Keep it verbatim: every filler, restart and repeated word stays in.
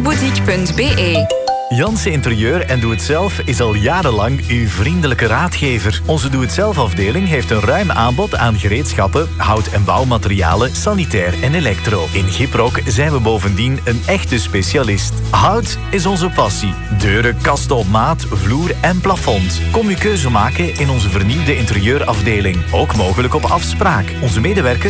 giprocboutique punt b e. Jansen Interieur en Doe-het-zelf is al jarenlang uw vriendelijke raadgever. Onze Doe-het-zelf-afdeling heeft een ruim aanbod aan gereedschappen, hout- en bouwmaterialen, sanitair en elektro. In Giproc zijn we bovendien een echte specialist. Hout is onze passie. Deuren, kasten op maat, vloer en plafond. Kom uw keuze maken in onze vernieuwde interieurafdeling. Ook mogelijk op afspraak. Onze medewerkers